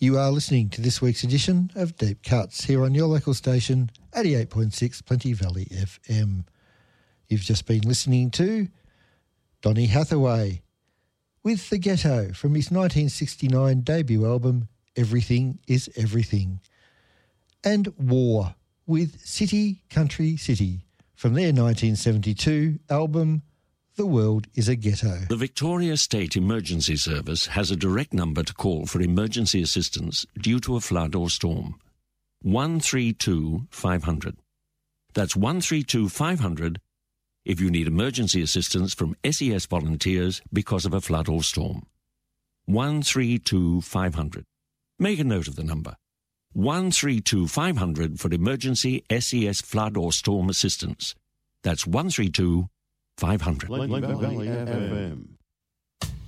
You are listening to this week's edition of Deep Cuts here on your local station, 88.6 Plenty Valley FM. You've just been listening to Donny Hathaway with The Ghetto from his 1969 debut album, Everything is Everything, and War with City, Country, City from their 1972 album, The World is a Ghetto. The Victoria State Emergency Service has a direct number to call for emergency assistance due to a flood or storm. 132 500. That's 132 500 if you need emergency assistance from SES volunteers because of a flood or storm. 132 500. Make a note of the number. 132 500 for emergency SES flood or storm assistance. That's 132 500. Plenty Valley FM.